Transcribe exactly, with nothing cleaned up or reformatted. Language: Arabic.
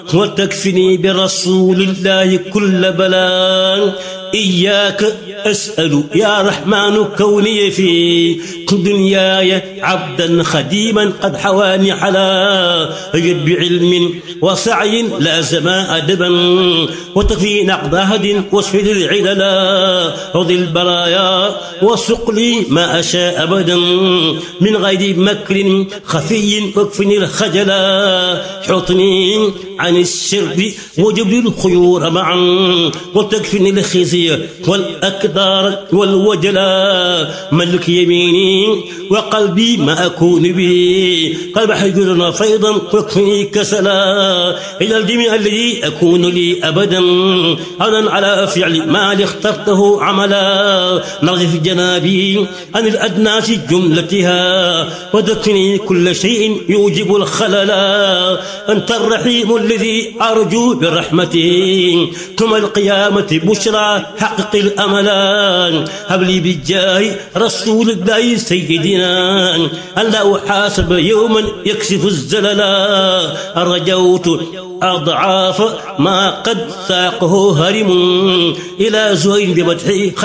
وتكفني برسول الله كل بلاء. إياك أسأل يا رحمن كوني في دنياي عبدا خديما قد حواني على يد بعلم وسعي لازم أدبا وتكفي نقض هد واشفد العللا رضي البرايا وسق لي ما أشاء أبدا من غير مكر خفي واكفني الخجلا حطني عن الشر وجب لي الخيور معا وتكفني الخزي والأكدار والوجلا. ملك يميني وقلبي ما أكون به قلب حجرنا فيضا واكفني كسلا إلى الجميع الذي أكون لي أبدا عنا على فعل ما اخترته عملا. نغف جنابي عن الأدناس جملتها وذكني كل شيء يوجب الخللا. أنت الرحيم الذي أرجو برحمته ثم القيامة بشرى حقق الأملان. هب لي بالجاه رسول الله سيدنا أن لا أحاسب يوما يكشف الزللا. رجوت أضعاف ما قد ساقه هرم إلى زهير بمدحه